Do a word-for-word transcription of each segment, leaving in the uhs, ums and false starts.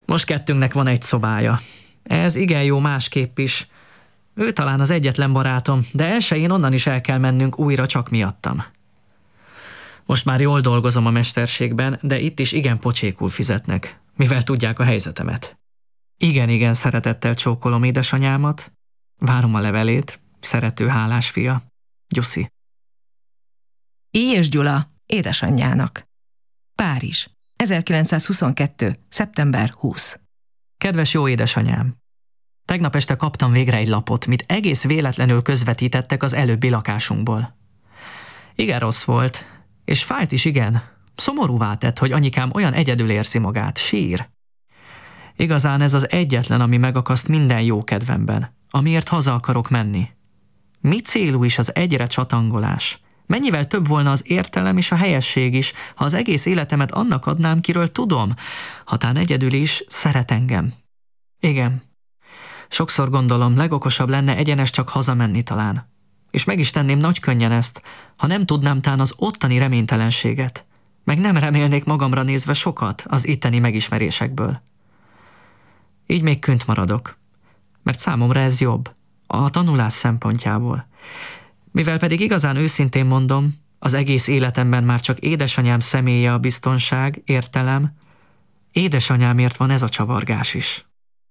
Most kettőnknek van egy szobája. Ez igen jó másképp is. Ő talán az egyetlen barátom, de elsőjén onnan is el kell mennünk újra csak miattam. Most már jól dolgozom a mesterségben, de itt is igen pocsékul fizetnek, mivel tudják a helyzetemet. Igen-igen szeretettel csókolom édesanyámat, várom a levelét, szerető hálás fia, Gyuszi. I. és Gyula édesanyjának. Párizs, ezerkilencszázhuszonkettő. szeptember huszadika. Kedves jó édesanyám! Tegnap este kaptam végre egy lapot, mit egész véletlenül közvetítettek az előbbi lakásunkból. Igen rossz volt, és fájt is igen. Szomorúvá tett, hogy anyikám olyan egyedül érzi magát, sír. Igazán ez az egyetlen, ami megakaszt minden jó kedvemben, amiért haza akarok menni. Mi célú is az egyre csatangolás? Mennyivel több volna az értelem és a helyesség is, ha az egész életemet annak adnám, kiről tudom, hatán egyedül is szeret engem. Igen. Sokszor gondolom, legokosabb lenne egyenes csak hazamenni talán. És meg is tenném nagy könnyen ezt, ha nem tudnám tán az ottani reménytelenséget. Meg nem remélnék magamra nézve sokat az itteni megismerésekből. Így még künt maradok. Mert számomra ez jobb, a tanulás szempontjából. Mivel pedig igazán őszintén mondom, az egész életemben már csak édesanyám személye a biztonság, értelem. Édesanyámért van ez a csavargás is.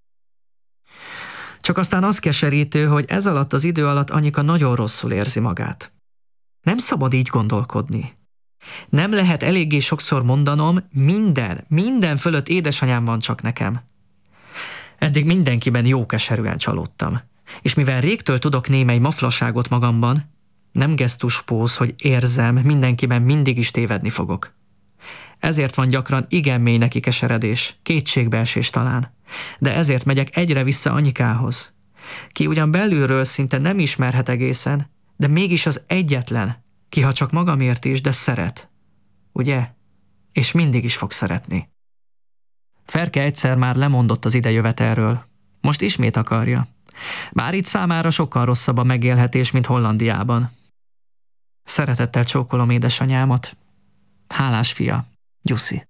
Csak aztán az keserítő, hogy ez alatt az idő alatt anyika nagyon rosszul érzi magát. Nem szabad így gondolkodni. Nem lehet eléggé sokszor mondanom, minden, minden fölött édesanyám van csak nekem. Eddig mindenkiben jó keserűen csalódtam. És mivel régtől tudok némely maflaságot magamban, nem gesztuspóz, hogy érzem, mindenkiben mindig is tévedni fogok. Ezért van gyakran igen mély neki keseredés, kétségbeesés talán. De ezért megyek egyre vissza anyikához, ki ugyan belülről szinte nem ismerhet egészen, de mégis az egyetlen, ki ha csak magamért is, de szeret. Ugye? És mindig is fog szeretni. Ferke egyszer már lemondott az idejövetelről. Most ismét akarja. Bár itt számára sokkal rosszabb a megélhetés, mint Hollandiában. Szeretettel csókolom édesanyámat. Hálás fia, Gyuszi.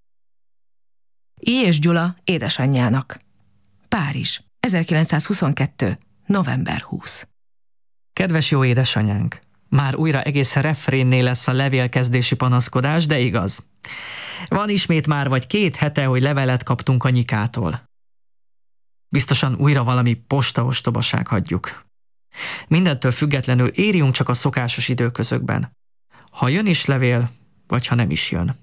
I. és Gyula édesanyjának. Párizs, ezerkilencszázhuszonkettő. november huszadika. Kedves jó édesanyánk! Már újra egész refrénné lesz a levélkezdési panaszkodás, de igaz. Van ismét már vagy két hete, hogy levelet kaptunk anyikától. Biztosan újra valami postaostobaság hagyjuk. Mindentől függetlenül írjunk csak a szokásos időközökben. Ha jön is levél, vagy ha nem is jön.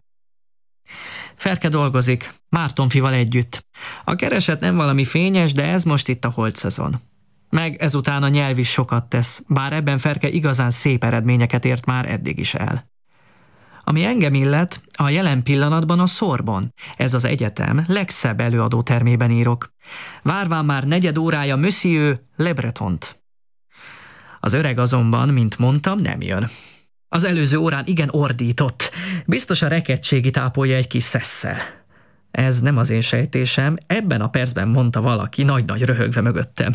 Ferke dolgozik, Mártonfival együtt. A kereset nem valami fényes, de ez most itt a holdszezon. Meg ezután a nyelv is sokat tesz, bár ebben Ferke igazán szép eredményeket ért már eddig is el. Ami engem illet, a jelen pillanatban a Sorbonne, ez az egyetem legszebb előadótermében írok. Várván már negyed órája Monsieur Le Bretont. Az öreg azonban, mint mondtam, nem jön. Az előző órán igen ordított. Biztos a rekedtségi tápolja egy kis szesszel. Ez nem az én sejtésem, ebben a percben mondta valaki, nagy-nagy röhögve mögöttem.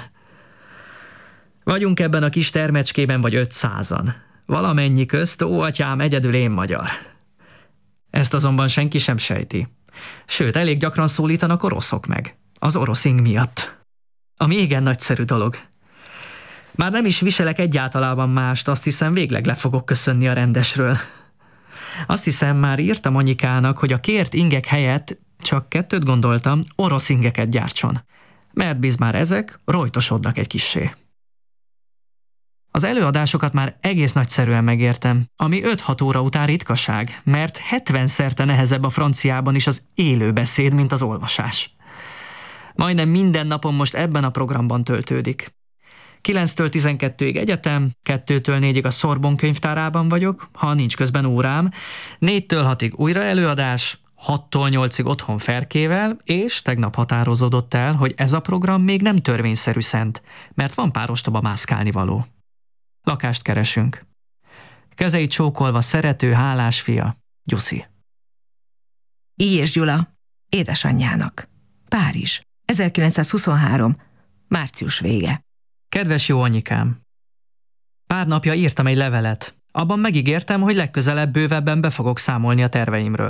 Vagyunk ebben a kis termecskében vagy ötszázan. Valamennyi közt, ó atyám, egyedül én magyar. Ezt azonban senki sem sejti. Sőt, elég gyakran szólítanak oroszok meg. Az oroszing miatt. Ami igen nagyszerű dolog. Már nem is viselek egyáltalában mást, azt hiszem végleg le fogok köszönni a rendesről. Azt hiszem már írtam anyukának, hogy a kért ingek helyett, csak kettőt gondoltam, orosz ingeket gyártson. Mert biz már ezek rojtosodnak egy kissé. Az előadásokat már egész nagyszerűen megértem, ami öt-hat óra után ritkaság, mert hetvenszerte nehezebb a franciában is az élő beszéd, mint az olvasás. Majdnem minden napom most ebben a programban töltődik. kilenctől tizenkettőig egyetem, kettőtől négyig a Sorbonne könyvtárában vagyok, ha nincs közben órám, négytől hatig újra előadás, hattól nyolcig otthon Ferkével, és tegnap határozódott el, hogy ez a program még nem törvényszerű szent, mert van pár ostoba mászkálni való. Lakást keresünk. Kezeit csókolva szerető, hálás fia, Gyuszi. I. és Gyula édesanyjának. Párizs, ezerkilencszázhuszonhárom. március vége. Kedves jó anyikám! Pár napja írtam egy levelet. Abban megígértem, hogy legközelebb bővebben be fogok számolni a terveimről.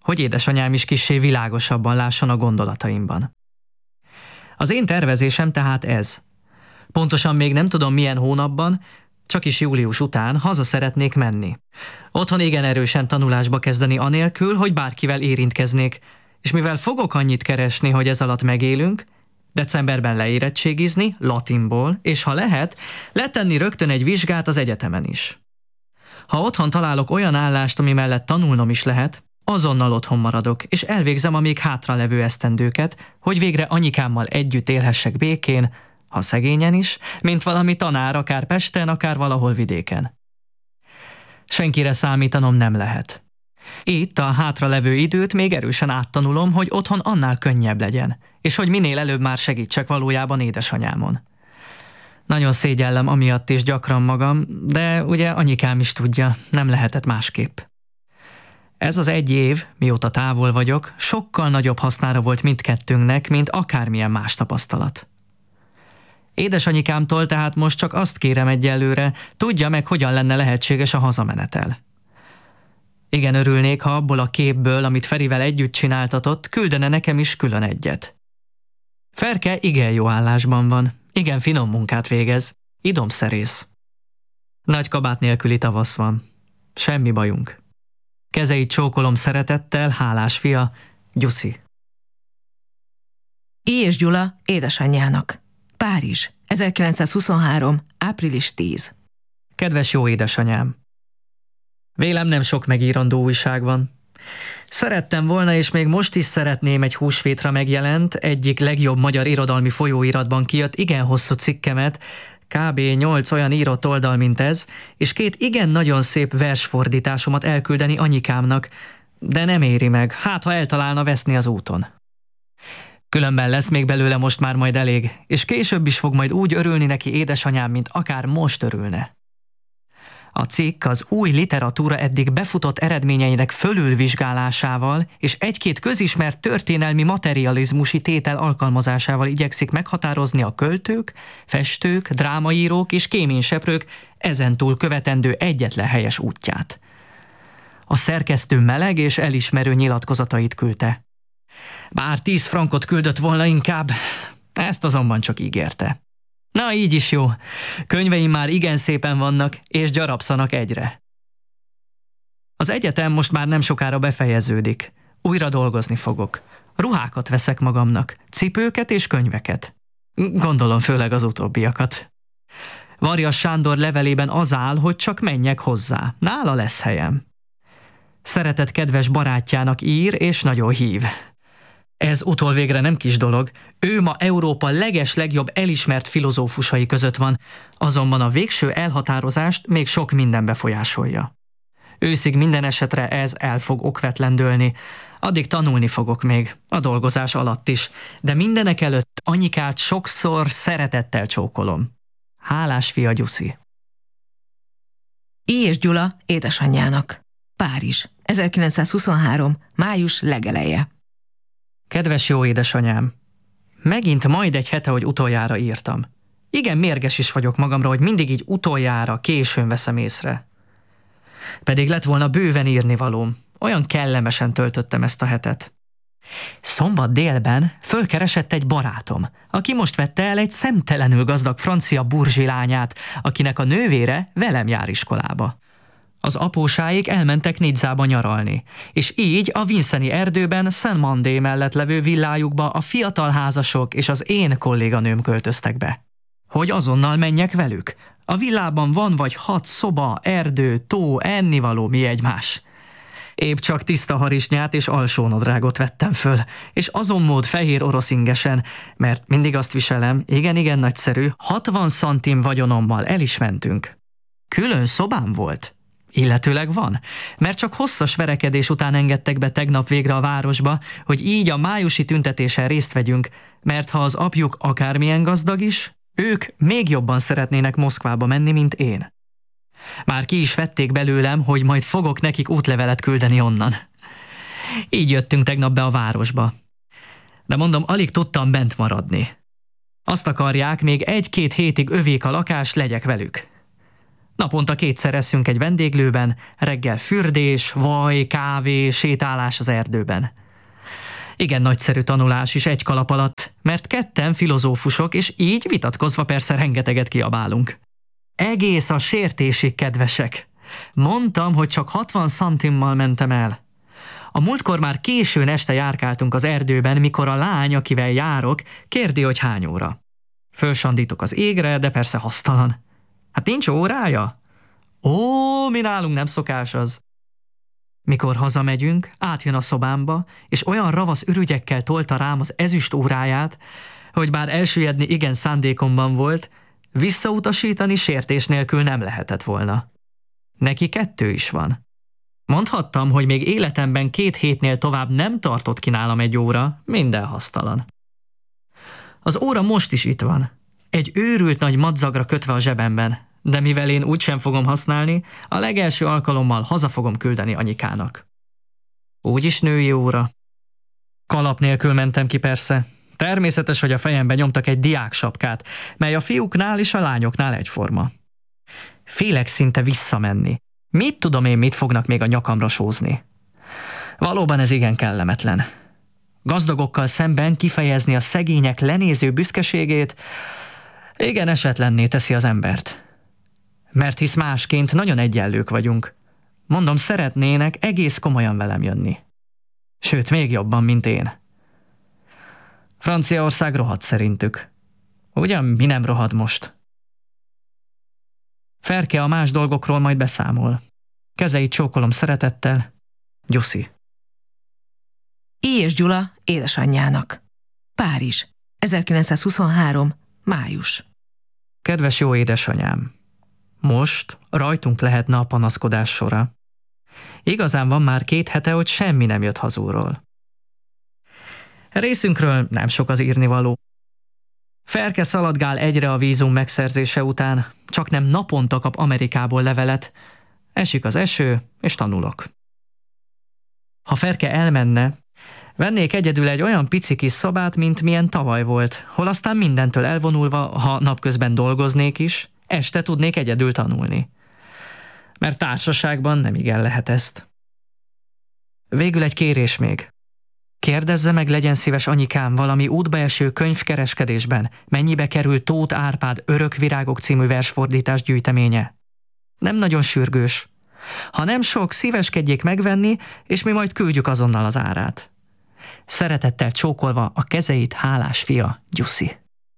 hogy édesanyám is kissé világosabban lásson a gondolataimban. Az én tervezésem tehát ez. Pontosan még nem tudom milyen hónapban, csak is július után haza szeretnék menni. Otthon igen erősen tanulásba kezdeni anélkül, hogy bárkivel érintkeznék, és mivel fogok annyit keresni, hogy ez alatt megélünk, decemberben leérettségizni, latinból, és ha lehet, letenni rögtön egy vizsgát az egyetemen is. Ha otthon találok olyan állást, ami mellett tanulnom is lehet, azonnal otthon maradok, és elvégzem a még hátralevő esztendőket, hogy végre anyukámmal együtt élhessek békén, ha szegényen is, mint valami tanár, akár Pesten, akár valahol vidéken. Senkire számítanom nem lehet. Itt a hátralevő időt még erősen áttanulom, hogy otthon annál könnyebb legyen, és hogy minél előbb már segítsek valójában édesanyámon. Nagyon szégyellem amiatt is gyakran magam, de ugye anyukám is tudja, nem lehetett másképp. Ez az egy év, mióta távol vagyok, sokkal nagyobb hasznára volt mindkettőnknek, mint akármilyen más tapasztalat. Édesanyukámtól tehát most csak azt kérem egyelőre, tudja meg, hogyan lenne lehetséges a hazamenetel. Igen örülnék, ha abból a képből, amit Ferivel együtt csináltatott, küldene nekem is külön egyet. Ferke igen jó állásban van, igen finom munkát végez, idomszerész. Nagy kabát nélküli tavasz van, semmi bajunk. Kezeit csókolom szeretettel, hálás fia, Gyuszi. I. és Gyula édesanyjának. Párizs, ezerkilencszázhuszonhárom. április tíz. Kedves jó édesanyám! Vélem nem sok megírandó újság van. Szerettem volna, és még most is szeretném egy húsvétra megjelent, egyik legjobb magyar irodalmi folyóiratban kijött igen hosszú cikkemet, kb. nyolc olyan írott oldal, mint ez, és két igen nagyon szép versfordításomat elküldeni anyukámnak, de nem éri meg, hát ha eltalálna veszni az úton. Különben lesz még belőle most már majd elég, és később is fog majd úgy örülni neki édesanyám, mint akár most örülne. A cikk az új literatúra eddig befutott eredményeinek fölülvizsgálásával és egy-két közismert történelmi materializmusi tétel alkalmazásával igyekszik meghatározni a költők, festők, drámaírók és kéményseprők ezentúl követendő egyetlen helyes útját. A szerkesztő meleg és elismerő nyilatkozatait küldte. Bár tíz frankot küldött volna inkább, ezt azonban csak ígérte. Na, így is jó. Könyveim már igen szépen vannak, és gyarapszanak egyre. Az egyetem most már nem sokára befejeződik. Újra dolgozni fogok. Ruhákat veszek magamnak, cipőket és könyveket. Gondolom főleg az utóbbiakat. Varjas Sándor levelében az áll, hogy csak menjek hozzá. Nála lesz helyem. Szeretett kedves barátjának ír, és nagyon hív. Ez utolvégre nem kis dolog, ő ma Európa leges-legjobb elismert filozófusai között van, azonban a végső elhatározást még sok minden befolyásolja. Őszig minden esetre ez el fog okvetlendőlni, addig tanulni fogok még, a dolgozás alatt is, de mindenek előtt anyukát sokszor szeretettel csókolom. Hálás fia, Gyuszi. I. és Gyula édesanyjának. Párizs, ezerkilencszázhuszonhárom. május legeleje. Kedves jó édesanyám! Megint majd egy hete, hogy utoljára írtam. Igen mérges is vagyok magamra, hogy mindig így utoljára, későn veszem észre. Pedig lett volna bőven írnivalóm. Olyan kellemesen töltöttem ezt a hetet. Szombat délben fölkeresett egy barátom, aki most vette el egy szemtelenül gazdag francia burzsi lányát, akinek a nővére velem jár iskolába. Az apósáik elmentek Nizzába nyaralni, és így a Vincennes erdőben Saint-Mandé mellett levő villájukba a fiatal házasok és az én kolléganőm költöztek be. Hogy azonnal menjek velük? A villában van vagy hat szoba, erdő, tó, ennivaló, mi egymás. Épp csak tiszta harisnyát és alsónadrágot vettem föl, és azon mód fehér oroszingesen, mert mindig azt viselem, igen-igen nagyszerű, hatvan centim vagyonommal el is mentünk. Külön szobám volt. Illetőleg van, mert csak hosszas verekedés után engedtek be tegnap végre a városba, hogy így a májusi tüntetésen részt vegyünk, mert ha az apjuk akármilyen gazdag is, ők még jobban szeretnének Moszkvába menni, mint én. Már ki is vették belőlem, hogy majd fogok nekik útlevelet küldeni onnan. Így jöttünk tegnap be a városba. De mondom, alig tudtam bent maradni. Azt akarják, még egy-két hétig övék a lakás, legyek velük. Naponta kétszer eszünk egy vendéglőben, reggel fürdés, vaj, kávé, sétálás az erdőben. Igen nagyszerű tanulás is egy kalap alatt, mert ketten filozófusok, és így vitatkozva persze rengeteget kiabálunk. Egész a sértésig, kedvesek. Mondtam, hogy csak hatvan centimmal mentem el. A múltkor már későn este járkáltunk az erdőben, mikor a lány, akivel járok, kérdi, hogy hány óra. Fölsandítok az égre, de persze hasztalan. Hát nincs órája? Ó, mi nálunk nem szokás az. Mikor hazamegyünk, átjön a szobámba, és olyan ravasz ürügyekkel tolta rám az ezüst óráját, hogy bár elsüllyedni igen szándékomban volt, visszautasítani sértés nélkül nem lehetett volna. Neki kettő is van. Mondhattam, hogy még életemben két hétnél tovább nem tartott ki nálam egy óra, minden hasztalan. Az óra most is itt van, egy őrült nagy madzagra kötve a zsebemben, de mivel én úgysem fogom használni, a legelső alkalommal haza fogom küldeni anyukának. Úgyis női óra. Kalap nélkül mentem ki persze. Természetes, hogy a fejembe nyomtak egy diáksapkát, mely a fiúknál és a lányoknál egyforma. Félek szinte visszamenni. Mit tudom én, mit fognak még a nyakamra sózni? Valóban ez igen kellemetlen. Gazdagokkal szemben kifejezni a szegények lenéző büszkeségét igen esetlenné teszi az embert. Mert hisz másként nagyon egyenlők vagyunk. Mondom, szeretnének egész komolyan velem jönni. Sőt, még jobban, mint én. Franciaország rohadt szerintük. Ugyan mi nem rohad most? Ferke a más dolgokról majd beszámol. Kezeit csókolom szeretettel. Gyuszi. I. és Gyula édesanyjának. Párizs, ezerkilencszázhuszonhárom. május. Kedves jó édesanyám! Most rajtunk lehetne a panaszkodás sora. Igazán van már két hete, hogy semmi nem jött hazúról. Részünkről nem sok az írnivaló. Ferke szaladgál egyre a vízum megszerzése után, csak nem naponta kap Amerikából levelet. Esik az eső, és tanulok. Ha Ferke elmenne, vennék egyedül egy olyan pici kis szobát, mint milyen tavaly volt, hol aztán mindentől elvonulva, ha napközben dolgoznék is, este tudnék egyedül tanulni. Mert társaságban nem igen lehet ezt. Végül egy kérés még. Kérdezze meg, legyen szíves anyikám, valami útbaeső könyvkereskedésben, mennyibe kerül Tóth Árpád Örök virágok című versfordítás gyűjteménye. Nem nagyon sürgős. Ha nem sok, szíveskedjék megvenni, és mi majd küldjük azonnal az árát. Szeretettel csókolva a kezeit hálás fia, Gyuszi.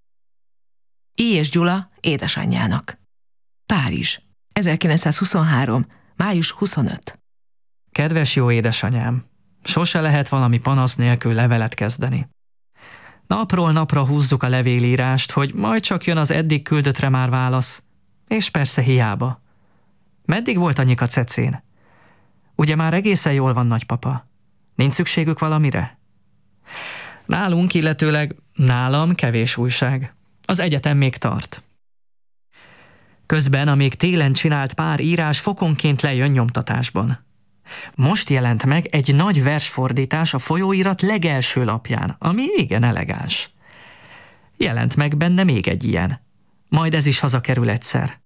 I. és Gyula édesanyjának. Párizs, ezerkilencszázhuszonhárom. május huszonötödike. Kedves jó édesanyám! Sose lehet valami panasz nélkül levelet kezdeni. Napról napra húzzuk a levélírást, hogy majd csak jön az eddig küldöttre már válasz. És persze hiába. Meddig volt anyika cecén? Ugye már egészen jól van, nagypapa? Nincs szükségük valamire? Nálunk, illetőleg nálam kevés újság. Az egyetem még tart. Közben a még télen csinált pár írás fokonként lejön nyomtatásban. Most jelent meg egy nagy versfordítás a folyóirat legelső lapján, ami igen elegáns. Jelent meg benne még egy ilyen. Majd ez is hazakerül egyszer.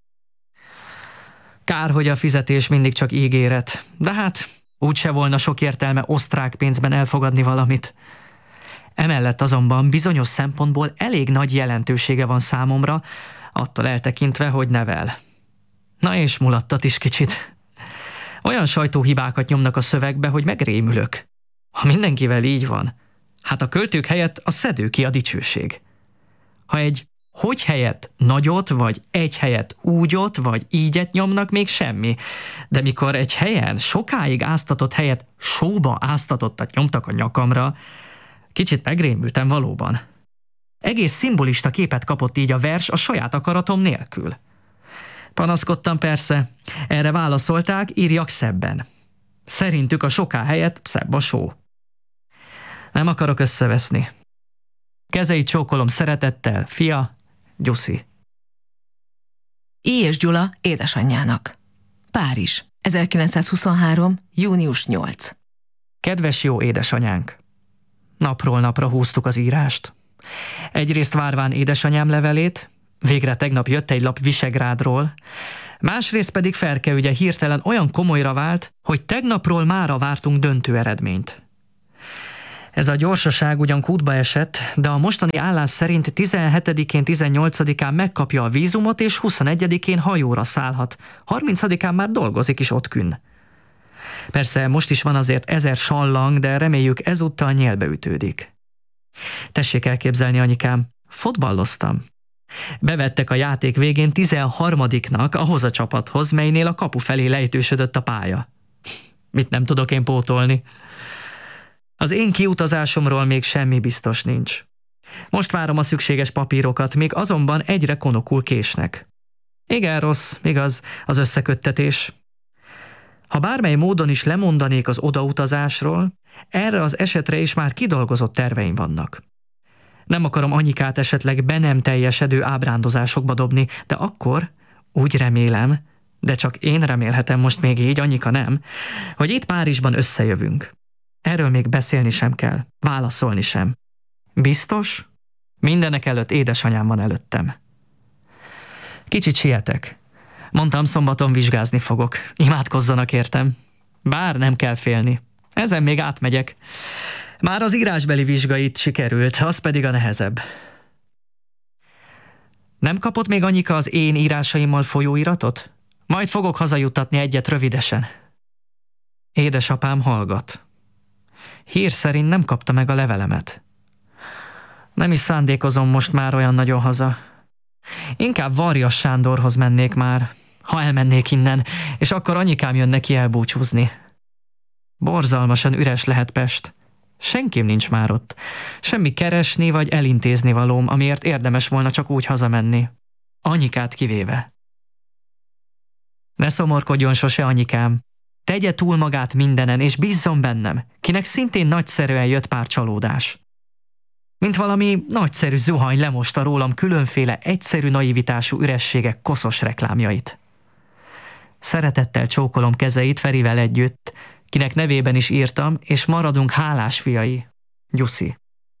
Kár, hogy a fizetés mindig csak ígéret, de hát úgyse volna sok értelme osztrák pénzben elfogadni valamit. Emellett azonban bizonyos szempontból elég nagy jelentősége van számomra, attól eltekintve, hogy nevel. Na és mulattat is kicsit. Olyan sajtóhibákat nyomnak a szövegbe, hogy megrémülök. Ha mindenkivel így van, hát a költők helyett a szedőké a dicsőség. Ha egy hogy helyett nagyot, vagy egy helyett úgyot, vagy ígyet nyomnak, még semmi. De mikor egy helyen sokáig áztatott helyett sóba áztatottat nyomtak a nyakamra, kicsit megrémültem valóban. Egész szimbolista képet kapott így a vers a saját akaratom nélkül. Panaszkodtam persze, erre válaszolták, írjak szebben. Szerintük a soká helyett szebb a só. Nem akarok összeveszni. Kezeit csókolom szeretettel, fia, Gyuszi. I. és Gyula édesanyjának. Párizs, ezerkilencszázhuszonhárom. június nyolcadika. Kedves jó édesanyánk! Napról napra húztuk az írást. Egyrészt várván édesanyám levelét, Végre tegnap jött egy lap Visegrádról, másrészt pedig Ferke ügye hirtelen olyan komolyra vált, hogy tegnapról mára vártunk döntő eredményt. Ez a gyorsaság ugyan kútba esett, de a mostani állás szerint tizenhetedikén, tizennyolcadikán megkapja a vízumot, és huszonegyedikén hajóra szállhat, harmincadikán már dolgozik is ott künn. Persze most is van azért ezer sallang, de reméljük ezúttal nyélbe ütődik. Tessék elképzelni, anyikám, fotballoztam. Bevettek a játék végén tizenharmadiknak ahhoz a csapathoz, melynél a kapu felé lejtősödött a pálya. Mit nem tudok én pótolni? Az én kiutazásomról még semmi biztos nincs. Most várom a szükséges papírokat, még azonban egyre konokul késnek. Igen rossz, igaz, az összeköttetés. Ha bármely módon is lemondanék az odautazásról, erre az esetre is már kidolgozott terveim vannak. Nem akarom anyikát esetleg be nem teljesedő ábrándozásokba dobni, de akkor úgy remélem, de csak én remélhetem most még így, anyika nem, hogy itt Párizsban összejövünk. Erről még beszélni sem kell, válaszolni sem. Biztos? Mindenek előtt édesanyám van előttem. Kicsit sietek. Mondtam, szombaton vizsgázni fogok. Imádkozzanak értem. Bár nem kell félni. Ezen még átmegyek. Már az írásbeli vizsgait sikerült, az pedig a nehezebb. Nem kapott még anyika az én írásaimmal folyóiratot? Majd fogok hazajuttatni egyet rövidesen. Édesapám hallgat. Hír szerint nem kapta meg a levelemet. Nem is szándékozom most már olyan nagyon haza. Inkább Varjas Sándorhoz mennék már, ha elmennék innen, és akkor anyikám jön neki elbúcsúzni. Borzalmasan üres lehet Pest. Senkim nincs már ott. Semmi keresni vagy elintézni valóm, amiért érdemes volna csak úgy hazamenni. Anyikát kivéve. Ne szomorkodjon sose, anyikám. Tegye túl magát mindenen, és bízzon bennem, kinek szintén nagyszerűen jött pár csalódás. Mint valami nagyszerű zuhany lemosta rólam különféle egyszerű naivitású ürességek koszos reklámjait. Szeretettel csókolom kezeit Ferivel együtt, kinek nevében is írtam, és maradunk hálás fiai. Gyuszi.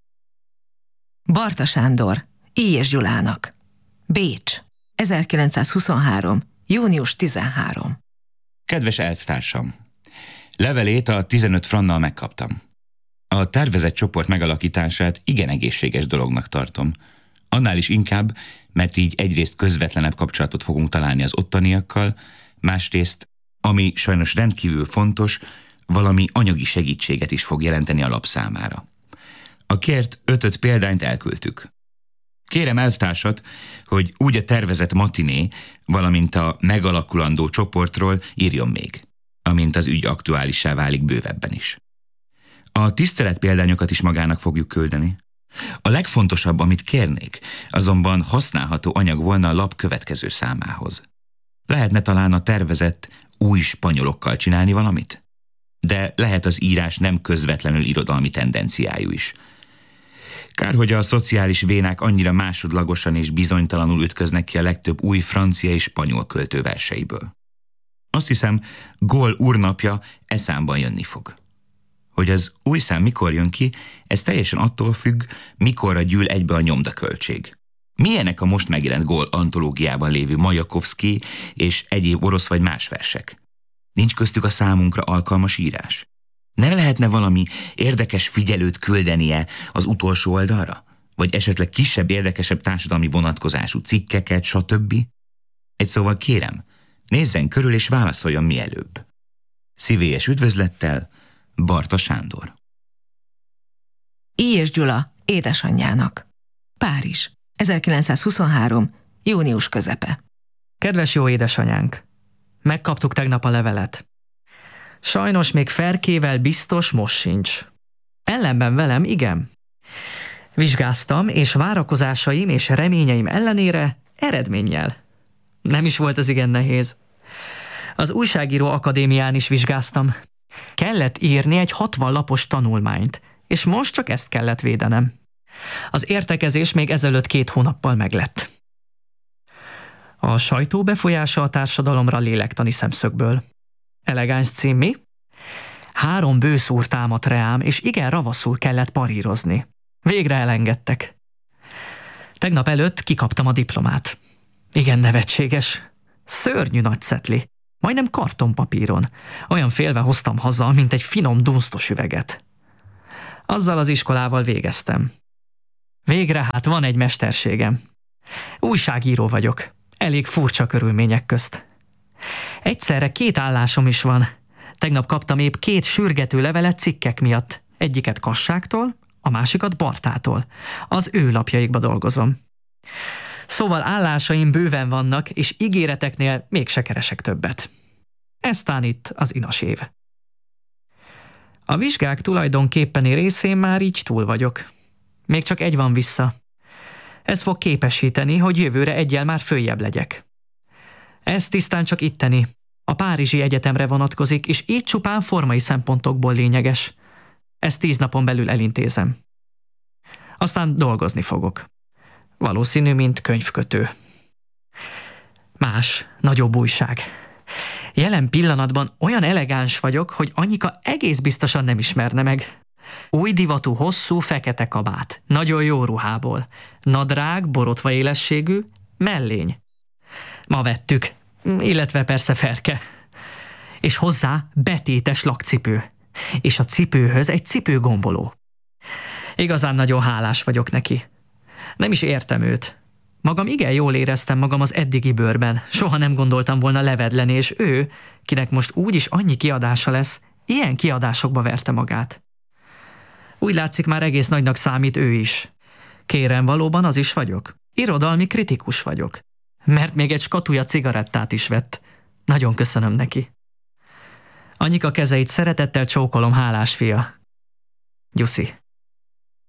Barta Sándor, I. és Gyulának. Bécs, ezerkilencszázhuszonhárom. június tizenharmadika. Kedves elvtársam! Levelét a tizenöt frannal megkaptam. A tervezett csoport megalakítását igen egészséges dolognak tartom. Annál is inkább, mert így egyrészt közvetlenebb kapcsolatot fogunk találni az ottaniakkal, másrészt, ami sajnos rendkívül fontos, valami anyagi segítséget is fog jelenteni a lap számára. A kért ötöt példányt elküldtük. Kérem elvtársat, hogy úgy a tervezett matiné, valamint a megalakulandó csoportról írjon még, amint az ügy aktuálissá válik bővebben is. A tisztelet példányokat is magának fogjuk küldeni. A legfontosabb, amit kérnék, azonban használható anyag volna a lap következő számához. Lehetne talán a tervezett új spanyolokkal csinálni valamit? De lehet az írás nem közvetlenül irodalmi tendenciájú is. Kár, hogy a szociális vénák annyira másodlagosan és bizonytalanul ütköznek ki a legtöbb új francia és spanyol költő verseiből. Azt hiszem, Gól úrnapja eszámban jönni fog. Hogy az új szám mikor jön ki, ez teljesen attól függ, mikorra gyűl egybe a nyomdaköltség. Milyenek a most megjelent Gól antológiában lévő Majakovszky és egyéb orosz vagy más versek? Nincs köztük a számunkra alkalmas írás? Nem lehetne valami érdekes figyelőt küldenie az utolsó oldalra? Vagy esetleg kisebb, érdekesebb társadalmi vonatkozású cikkeket, stb.? Egy szóval kérem, nézzen körül és válaszoljon mielőbb. Szívélyes üdvözlettel, Barta Sándor. I. és Gyula édesanyjának. Párizs, ezerkilencszázhuszonhárom. június közepe. Kedves jó édesanyánk! Megkaptuk tegnap a levelet. Sajnos még Ferkével biztos most sincs. Ellenben velem igen. Vizsgáztam, és várakozásaim és reményeim ellenére eredménnyel. Nem is volt ez igen nehéz. Az újságíró akadémián is vizsgáztam. Kellett írni egy hatvan lapos tanulmányt, és most csak ezt kellett védenem. Az értekezés még ezelőtt két hónappal meglett. A sajtó befolyása a társadalomra lélektani szemszögből. Elegáns cím mi? Három bőszúr támadt reám, és igen ravaszul kellett parírozni. Végre elengedtek. Tegnap előtt kikaptam a diplomát. Igen nevetséges. Szörnyű nagy cetli. Majdnem kartonpapíron. Olyan félve hoztam haza, mint egy finom dunsztos üveget. Azzal az iskolával végeztem. Végre hát van egy mesterségem. Újságíró vagyok. Elég furcsa körülmények közt. Egyszerre két állásom is van. Tegnap kaptam épp két sürgető levelet cikkek miatt. Egyiket Kasságtól, a másikat Bartától. Az ő lapjaikba dolgozom. Szóval állásaim bőven vannak, és ígéreteknél mégse keresek többet. Eztán itt az inas év. A vizsgák tulajdonképpeni részén már így túl vagyok. Még csak egy van vissza. Ez fog képesíteni, hogy jövőre eggyel már följebb legyek. Ez tisztán csak itteni. A Párizsi Egyetemre vonatkozik, és így csupán formai szempontokból lényeges. Ezt tíz napon belül elintézem. Aztán dolgozni fogok. Valószínű, mint könyvkötő. Más, nagyobb újság. Jelen pillanatban olyan elegáns vagyok, hogy anyika egész biztosan nem ismerne meg. Új divatú, hosszú, fekete kabát. Nagyon jó ruhából. Nadrág, borotva élességű, mellény. Ma vettük, illetve persze ferke. És hozzá betétes lakcipő. És a cipőhöz egy cipőgomboló. Igazán nagyon hálás vagyok neki. Nem is értem őt. Magam igen jól éreztem magam az eddigi bőrben. Soha nem gondoltam volna levedleni, és ő, kinek most úgyis annyi kiadása lesz, ilyen kiadásokba verte magát. Úgy látszik, már egész nagynak számít ő is. Kérem, valóban az is vagyok. Irodalmi kritikus vagyok. Mert még egy skatuja cigarettát is vett. Nagyon köszönöm neki. Anyika kezeit szeretettel csókolom, hálás fia. Gyuszi.